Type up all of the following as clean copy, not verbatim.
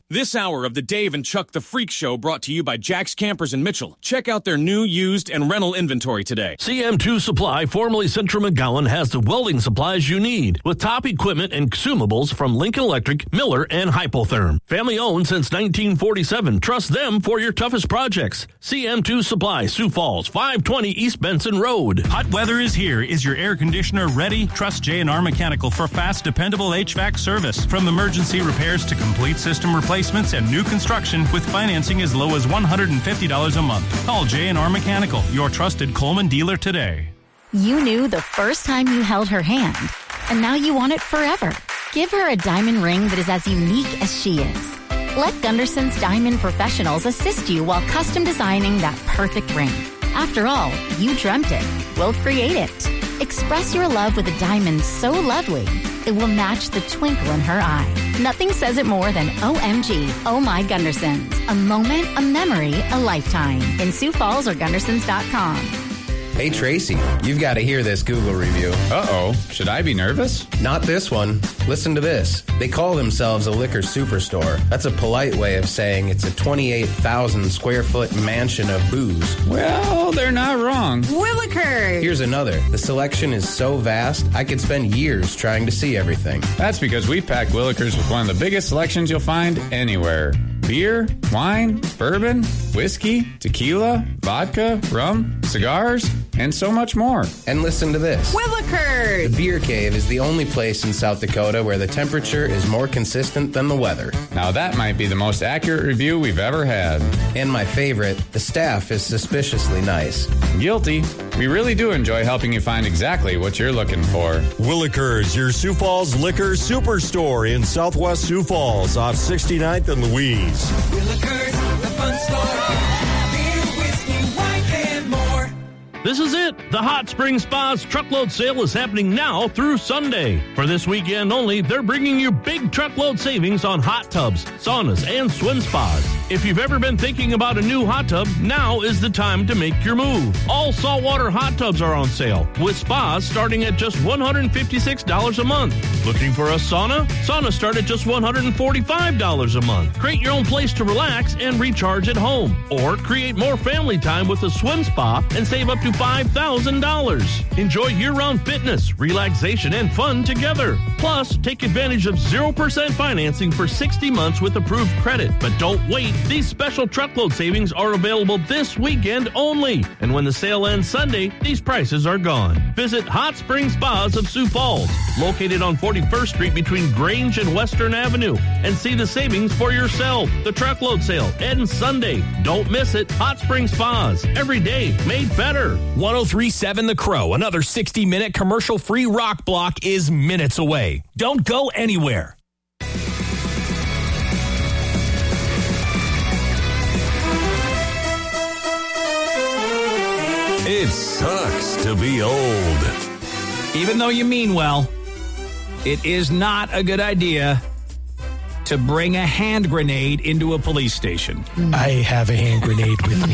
This hour of the Dave and Chuck the Freak Show brought to you by Jack's Campers in Mitchell. Check out their new, used, and rental inventory today. CM2 Supply, formerly Central McGowan, has the welding supplies you need with top equipment and consumables from Lincoln Electric, Miller, and Hypotherm. Family owned since 1947. Trust them for your toughest projects. CM2 Supply, Sioux Falls, 520 East Benson Road. Hot weather is here. Is your air conditioner ready? Trust J&R Mechanical for fast, dependable HVAC service. From emergency repairs to complete system replacements and new construction with financing as low as $150 a month. Call J&R Mechanical, your trusted Coleman dealer today. You knew the first time you held her hand, and now you want it forever. Give her a diamond ring that is as unique as she is. Let Gunderson's Diamond Professionals assist you while custom designing that perfect ring. After all, you dreamt it. We'll create it. Express your love with a diamond so lovely, it will match the twinkle in her eye. Nothing says it more than OMG, Oh My Gundersons. A moment, a memory, a lifetime. In Sioux Falls or Gundersons.com. Hey, Tracy, you've got to hear this Google review. Uh-oh. Should I be nervous? Not this one. Listen to this. They call themselves a liquor superstore. That's a polite way of saying it's a 28,000 square foot mansion of booze. Well, they're not wrong. Willikers! Here's another. The selection is so vast, I could spend years trying to see everything. That's because we packed Willikers with one of the biggest selections you'll find anywhere. Beer, wine, bourbon, whiskey, tequila, vodka, rum, cigars, and so much more. And listen to this. Willikers! The Beer Cave is the only place in South Dakota where the temperature is more consistent than the weather. Now that might be the most accurate review we've ever had. And my favorite, the staff is suspiciously nice. Guilty. We really do enjoy helping you find exactly what you're looking for. Willikers, your Sioux Falls liquor superstore in Southwest Sioux Falls off 69th and Louise. Willikers, the fun store. Beer, whiskey, wine, and more. This is it. The Hot Spring Spa's truckload sale is happening now through Sunday. For this weekend only, they're bringing you big truckload savings on hot tubs, saunas, and swim spas. If you've ever been thinking about a new hot tub, now is the time to make your move. All saltwater hot tubs are on sale, with spas starting at just $156 a month. Looking for a sauna? Saunas start at just $145 a month. Create your own place to relax and recharge at home. Or create more family time with a swim spa and save up to $5,000. Enjoy year-round fitness, relaxation, and fun together. Plus, take advantage of 0% financing for 60 months with approved credit. But don't wait. These special truckload savings are available this weekend only. And when the sale ends Sunday, these prices are gone. Visit Hot Spring Spas of Sioux Falls, located on 41st Street between Grange and Western Avenue, and see the savings for yourself. The truckload sale ends Sunday. Don't miss it. Hot Spring Spas. Every day made better. 1037 The Crow. Another 60-minute commercial-free rock block is minutes away. Don't go anywhere. It sucks to be old. Even though you mean well, it is not a good idea to bring a hand grenade into a police station. I have a hand grenade with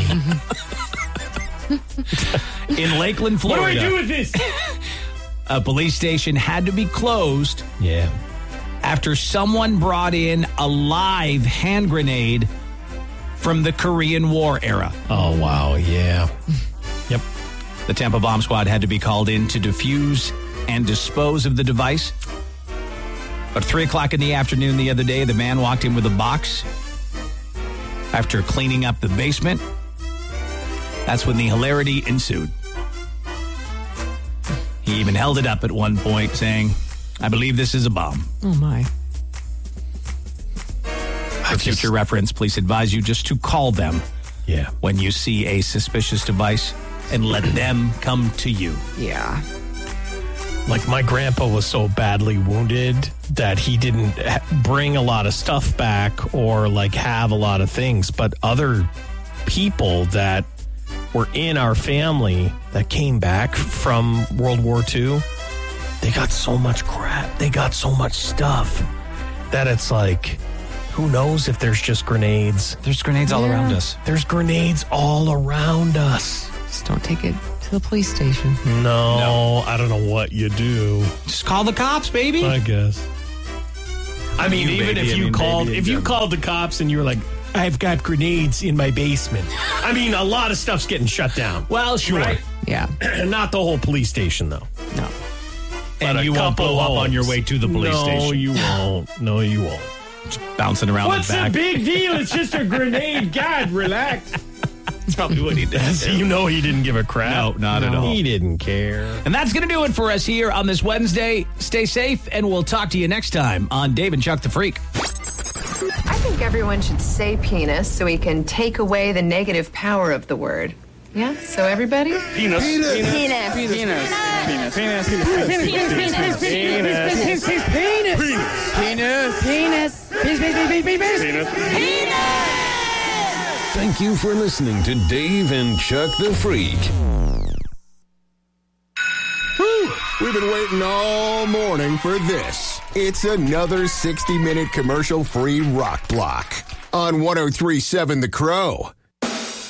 me. In Lakeland, Florida. What do I do with this? A police station had to be closed. Yeah. After someone brought in a live hand grenade from the Korean War era. Oh, wow. Yeah. Yep. The Tampa Bomb Squad had to be called in to defuse and dispose of the device. But 3 o'clock in the afternoon the other day, the man walked in with a box after cleaning up the basement. That's when the hilarity ensued. He even held it up at one point, saying, "I believe this is a bomb." Oh, my. For future reference, police advise you just to call them when you see a suspicious device and let them come to you. Yeah. Like, my grandpa was so badly wounded that he didn't bring a lot of stuff back or, like, have a lot of things. But other people that were in our family that came back from World War II, they got so much crap. They got so much stuff that it's like, who knows if there's just grenades. There's grenades all around us. There's grenades all around us. Just don't take it to the police station. No, I don't know what you do. Just call the cops, baby. I guess. I mean, even if you called the cops and you were like, I've got grenades in my basement. I mean, a lot of stuff's getting shut down. Well, sure. Right? Yeah. Not the whole police station, though. No. But And you won't blow up on your way to the police station. No, you won't. No, you won't. Bouncing around What's the back. the big deal? It's just a grenade. God, relax. That's probably what he does. You know he didn't give a crap. No, not at all. He didn't care. And that's going to do it for us here on this Wednesday. Stay safe, and we'll talk to you next time on Dave and Chuck the Freak. I think everyone should say penis so we can take away the negative power of the word. Yeah? So everybody? Penis. Penis. Penis. Penis. Penis. Penis. Penis. Penis. Thank you for listening to Dave and Chuck the Freak. Whew, we've been waiting all morning for this. It's another 60-minute commercial-free rock block on 103.7 The Crow.